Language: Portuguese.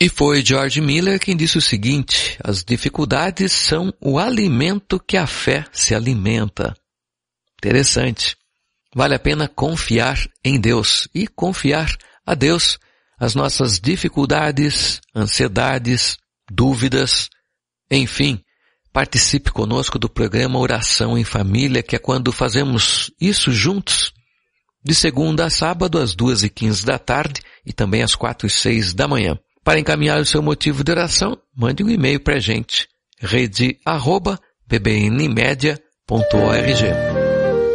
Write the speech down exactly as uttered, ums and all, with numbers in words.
E foi George Miller quem disse o seguinte: as dificuldades são o alimento que a fé se alimenta. Interessante. Vale a pena confiar em Deus e confiar a Deus as nossas dificuldades, ansiedades, dúvidas, enfim. Participe conosco do programa Oração em Família, que é quando fazemos isso juntos, de segunda a sábado, às duas e quinze da tarde e também às quatro e seis da manhã. Para encaminhar o seu motivo de oração, mande um e-mail para a gente, rede arroba bbnmedia ponto org.